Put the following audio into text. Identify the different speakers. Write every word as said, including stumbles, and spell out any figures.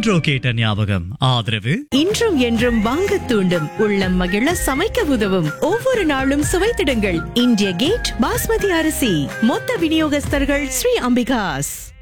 Speaker 1: இன்றோ கேட்ட ஞாபகம் ஆதரவு
Speaker 2: இன்றும் என்றும் வாங்க தூண்டும் உள்ளம் மகிழ சமைக்க உதவும் ஒவ்வொரு நாளும் சுவைத்திடுங்கள் இந்திய கேட் பாஸ்மதி அரிசி மொத்த விநியோகஸ்தர்கள் ஸ்ரீ அம்பிகாஸ்.